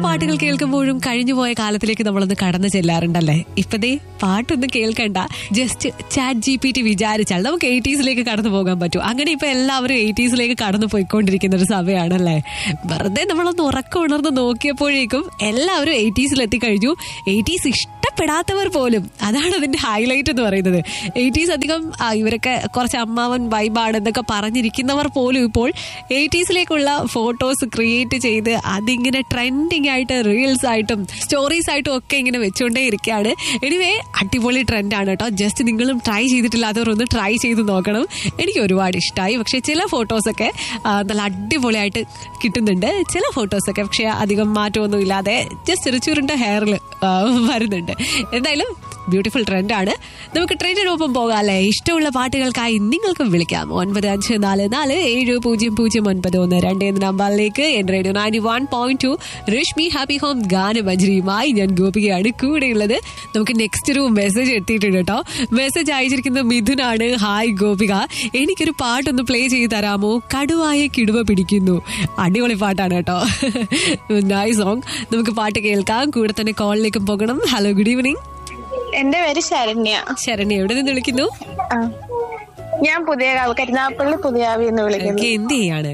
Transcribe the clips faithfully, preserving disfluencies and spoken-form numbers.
പാട്ടുകൾ കേൾക്കുമ്പോഴും കഴിഞ്ഞുപോയ കാലത്തിലേക്ക് നമ്മളൊന്ന് കടന്നു ചെല്ലാറുണ്ടല്ലേ. ഇപ്പതേ പാട്ടൊന്നും കേൾക്കണ്ട, just chat G P T വിചാരിച്ചാൽ നമുക്ക് എയ്റ്റീസിലേക്ക് കടന്നു പോകാൻ പറ്റും. അങ്ങനെ ഇപ്പൊ എല്ലാവരും എയ്റ്റീസിലേക്ക് കടന്നു പോയിക്കൊണ്ടിരിക്കുന്ന ഒരു സമയമാണല്ലേ. വെറുതെ നമ്മളൊന്ന് ഉറക്കം ഉണർന്ന് നോക്കിയപ്പോഴേക്കും എല്ലാവരും എയ്റ്റീസിൽ എത്തിക്കഴിഞ്ഞു. എയ്റ്റീസ് ഇഷ്ടപ്പെടാത്തവർ പോലും, അതാണ് അതിന്റെ ഹൈലൈറ്റ് എന്ന് പറയുന്നത്. എയ്റ്റീസ് അധികം ഇവരൊക്കെ കുറച്ച് അമ്മാവൻ വൈബാണ് എന്നൊക്കെ പറഞ്ഞിരിക്കുന്നവർ പോലും ഇപ്പോൾ എയ്റ്റീസിലേക്കുള്ള ഫോട്ടോസ് ക്രിയേറ്റ് ചെയ്ത് അതിങ്ങനെ ട്രെൻഡിങ് ആയിട്ട് റീൽസ് ആയിട്ടും സ്റ്റോറീസ് ആയിട്ടും ഒക്കെ ഇങ്ങനെ വെച്ചുകൊണ്ടേ ഇരിക്കുകയാണ്. എനിവേ അടിപൊളി ട്രെൻഡാണ് കേട്ടോ. ജസ്റ്റ് നിങ്ങളും ട്രൈ ചെയ്തിട്ടില്ലാത്തവർ ഒന്ന് ട്രൈ ചെയ്ത് നോക്കണം. എനിക്ക് ഒരുപാട് ഇഷ്ടമായി. പക്ഷെ ചില ഫോട്ടോസൊക്കെ നല്ല അടിപൊളിയായിട്ട് കിട്ടുന്നുണ്ട്. ചില ഫോട്ടോസൊക്കെ പക്ഷെ അധികം മാറ്റമൊന്നും ഇല്ലാതെ ജസ്റ്റ് ഒരു ചുരുണ്ട ഹെയറിൽ വരുന്നുണ്ട്. എന്തായാലും ബ്യൂട്ടിഫുൾ ട്രെൻഡാണ്. നമുക്ക് ട്രെൻഡിനൊപ്പം പോകാം അല്ലേ. ഇഷ്ടമുള്ള പാട്ടുകൾക്കായി നിങ്ങൾക്കും വിളിക്കാം. ഒൻപത് അഞ്ച് നാല് നാല് ഏഴ് പൂജ്യം പൂജ്യം ഒൻപത് ഒന്ന് രണ്ട് എന്ന നമ്പറിലേക്ക്. എന്റെ radio ninety one point two Rashmi happy home ഗാനമഞ്ജരിയുമായി ഞാൻ ഗോപികയാണ് കൂടെയുള്ളത്. നമുക്ക് നെക്സ്റ്റ് ഒരു മെസ്സേജ് എത്തിയിട്ടുണ്ട് കേട്ടോ. മെസ്സേജ് അയച്ചിരിക്കുന്ന മിഥുനാണ്. ഹായ് ഗോപിക, എനിക്കൊരു പാട്ടൊന്ന് പ്ലേ ചെയ്ത് തരാമോ? കടുവായെ കിടുവ പിടിക്കുന്നു. അടിപൊളി പാട്ടാണ് കേട്ടോ. Nice song. നമുക്ക് പാട്ട് കേൾക്കാം. കൂടെ തന്നെ കോളിലേക്കും പോകണം. Hello, good evening. എന്റെ പേര് ശരണ്യ. ശരണ്യ, എവിടെ നിന്ന് വിളിക്കുന്നു? ഞാൻ പുതിയ കരുനാഗപ്പള്ളി പുതിയാവി എന്ന് വിളിക്കുന്നു. എന്ത് ചെയ്യാണ്?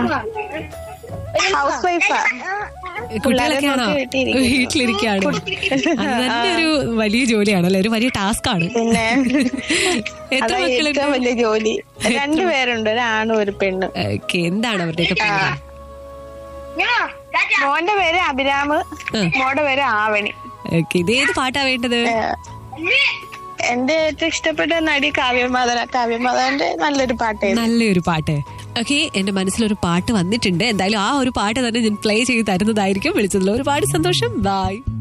ഹൗസ് വൈഫാ. കുട്ടികളൊക്കെയാണോ? വീട്ടിലിരിക്കുകയാണ്. അത് തന്നെ ഒരു വലിയ ജോലിയാണല്ലേ, ഒരു വലിയ ടാസ്ക് ആണ്. പിന്നെ എത്ര മക്കളുണ്ട്? വലിയ ജോലി. രണ്ടുപേരുണ്ട്, ഒരാണും ഒരു പെണ്ണും. ഓക്കെ, എന്താണ് അവരുടെയൊക്കെ പേര്? മോന്റെ പേര് അഭിരാമ്, മോടെ പേര് ആവണി. ഓക്കെ, ഇത് ഏത് പാട്ടാ വേണ്ടത്? എന്റെ ഏറ്റവും ഇഷ്ടപ്പെട്ട നടി കാവ്യമാധവ. കാവ്യമാധവന്റെ നല്ലൊരു പാട്ട്. നല്ലൊരു പാട്ട്. ഓക്കെ, എന്റെ മനസ്സിലൊരു പാട്ട് വന്നിട്ടുണ്ട്. എന്തായാലും ആ ഒരു പാട്ട് തന്നെ ഞാൻ പ്ലേ ചെയ്ത് തരുന്നതായിരിക്കും. വിളിച്ചതിൽ ഒരുപാട് സന്തോഷം. ബൈ.